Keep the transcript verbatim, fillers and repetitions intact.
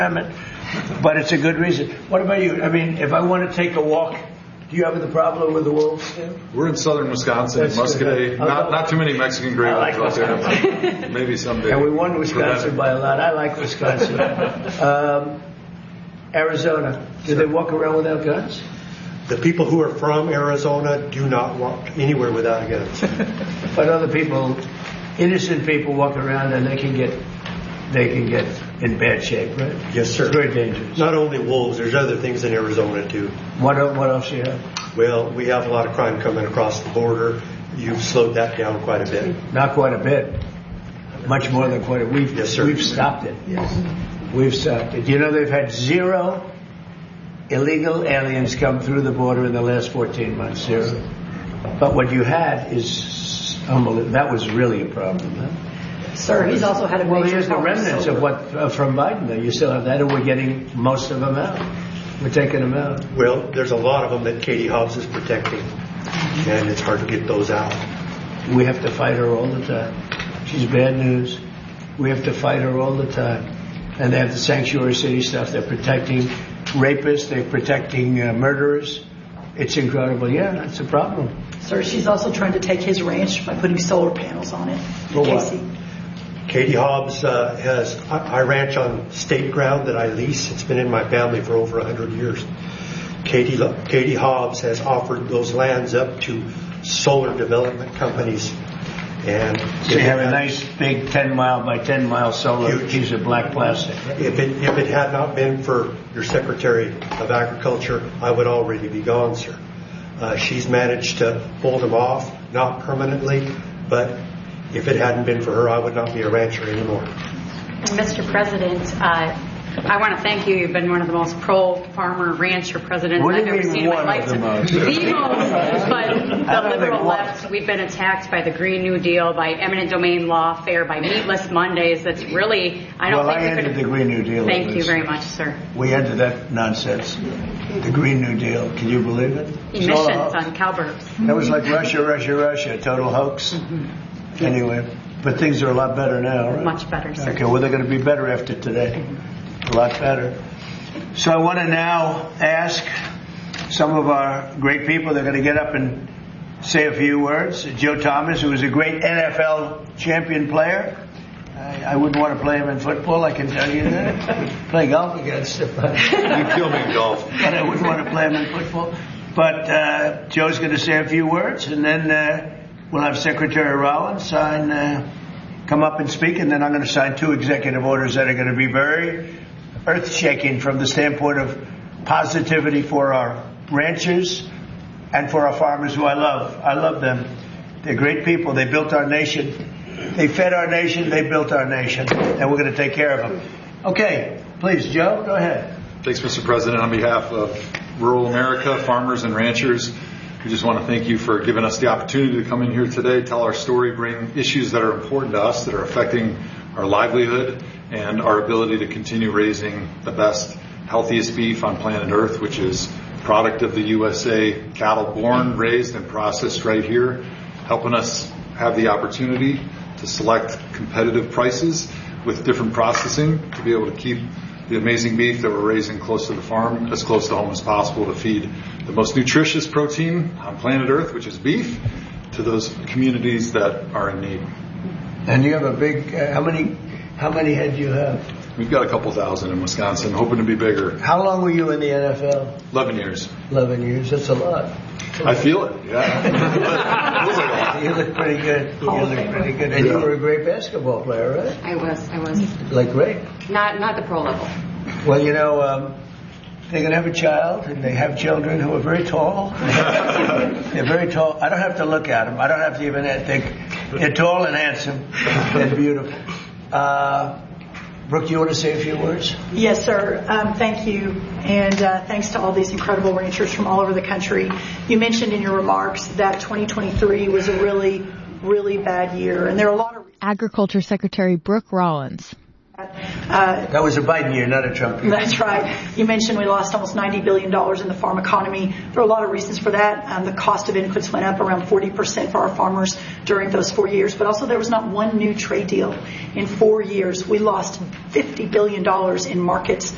but it's a good reason. What about you? I mean, if I want to take a walk, do you have the problem with the wolves? We're in southern Wisconsin, That's Muscadet. Not not too many Mexican gray wolves like out there. Maybe someday. And we won Wisconsin by a lot. I like Wisconsin. um, Arizona, do they walk around without guns? The people who are from Arizona do not walk anywhere without guns. But other people, innocent people, walk around and they can get they can get in bad shape, right? Yes, sir. It's very dangerous. Not only wolves, there's other things in Arizona too. What el- what else do you have? Well, we have a lot of crime coming across the border. You've slowed that down quite a bit. Not quite a bit. Much more than quite a bit. We've, yes, sir. We've stopped it. Yes. We've stopped it. You know, they've had zero illegal aliens come through the border in the last fourteen months. Zero. But what you had is unbelievable. That was really a problem, huh? Sir, he's also had a major... Well, here's the problem remnants sober. of what uh, from Biden, though. You still have that, and we're getting most of them out. We're taking them out. Well, there's a lot of them that Katie Hobbs is protecting, and it's hard to get those out. We have to fight her all the time. She's bad news. We have to fight her all the time. And they have the sanctuary city stuff. They're protecting rapists. They're protecting uh, murderers. It's incredible. Yeah, it's a problem. Sir, she's also trying to take his ranch by putting solar panels on it. For what? Casey. Katie Hobbs uh, has, I, I ranch on state ground that I lease. It's been in my family for over one hundred years. Katie, Katie Hobbs has offered those lands up to solar development companies. And So you have a nice big ten mile by ten mile solar Huge. piece of black plastic. If it, if it had not been for your Secretary of Agriculture, I would already be gone, sir. Uh, she's managed to hold them off, not permanently, but if it hadn't been for her, I would not be a rancher anymore. Mister President, uh, I want to thank you. You've been one of the most pro-farmer rancher presidents What do I've you ever mean seen in my one of the lifetime. most? The most, but I the don't think liberal one. left, we've been attacked by the Green New Deal, by eminent domain lawfare, by meatless Mondays. That's really, I don't well, think I we're ended going the Green New Deal. Thank you very much, sir. We ended that nonsense. The Green New Deal. Can you believe it? It's all a Emissions hoax. on cowbirds. That was like Russia, Russia, Russia. Total hoax. Mm-hmm. Anyway, but things are a lot better now, right? Much better, sir. Okay, well, they're going to be better after today. A lot better. So I want to now ask some of our great people. They're going to get up and say a few words. Joe Thomas, who was a great N F L champion player. I, I wouldn't want to play him in football, I can tell you that. Play golf against him. You kill me in golf. But I wouldn't want to play him in football. But uh, Joe's going to say a few words, and then uh, we'll have Secretary Rollins sign, uh, come up and speak, and then I'm going to sign two executive orders that are going to be very earth-shaking from the standpoint of positivity for our ranchers and for our farmers, who I love. I love them. They're great people. They built our nation. They fed our nation. They built our nation. And we're going to take care of them. Okay. Please, Joe, go ahead. Thanks, Mister President. On behalf of rural America, farmers and ranchers, we just want to thank you for giving us the opportunity to come in here today, tell our story, bring issues that are important to us, that are affecting our livelihood and our ability to continue raising the best, healthiest beef on planet Earth, which is product of the U S A cattle born, raised, and processed right here, helping us have the opportunity to select competitive prices with different processing to be able to keep the amazing beef that we're raising close to the farm, as close to home as possible, to feed the most nutritious protein on planet Earth, which is beef, to those communities that are in need. And you have a big, uh, how many, how many head do you have? We've got a couple thousand in Wisconsin, hoping to be bigger. How long were you in the N F L? Eleven years. Eleven years. That's a lot. I feel it. Yeah. It feels like a lot. You look pretty good. You look pretty good. And you were a great basketball player, right? I was, I was. Like great. Not, not the pro level. Well, you know, um, they're going to have a child, and they have children who are very tall. They're very tall. I don't have to look at them. I don't have to even think. They're tall and handsome and beautiful. Uh, Brooke, you want to say a few words? Yes, sir. Um, thank you. And uh, thanks to all these incredible ranchers from all over the country. You mentioned in your remarks that twenty twenty-three was a really, really bad year. And there are a lot of... Agriculture Secretary Brooke Rollins. Uh, that was a Biden year, not a Trump year. That's right. You mentioned we lost almost ninety billion dollars in the farm economy. There are a lot of reasons for that. Um, the cost of inputs went up around forty percent for our farmers during those four years. But also there was not one new trade deal in four years. We lost fifty billion dollars in markets